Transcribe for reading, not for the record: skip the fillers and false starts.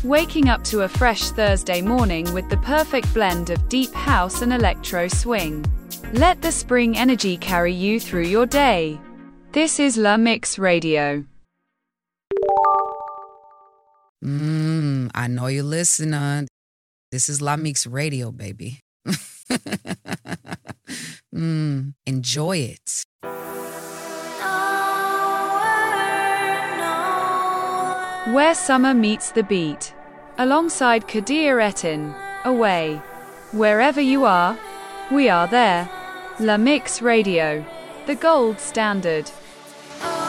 Waking up to a fresh Thursday morning with the perfect blend of deep house and electro swing. Let the spring energy carry you through your day. This is La Mix Radio. I know you're listening. This is La Mix Radio, baby. Enjoy it. Where summer meets the beat. Alongside Kadir Etin, Away. Wherever you are, we are there. La Mix Radio, the gold standard.